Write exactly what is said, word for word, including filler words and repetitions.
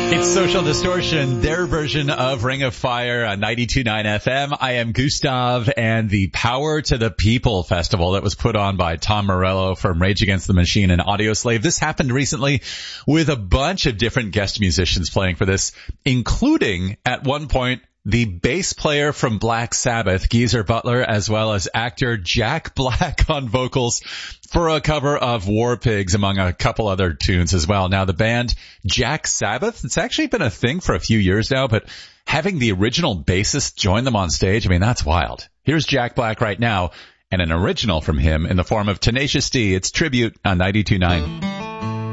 It's Social Distortion, their version of Ring of Fire on ninety-two point nine F M. I am Gustav, and the Power to the People festival that was put on by Tom Morello from Rage Against the Machine and Audioslave. This happened recently with a bunch of different guest musicians playing for this, including at one point the bass player from Black Sabbath, Geezer Butler, as well as actor Jack Black on vocals for a cover of War Pigs, among a couple other tunes as well. Now, the band Jack Sabbath, it's actually been a thing for a few years now, but having the original bassist join them on stage, I mean, that's wild. Here's Jack Black right now, and an original from him in the form of Tenacious D. It's Tribute on ninety-two point nine.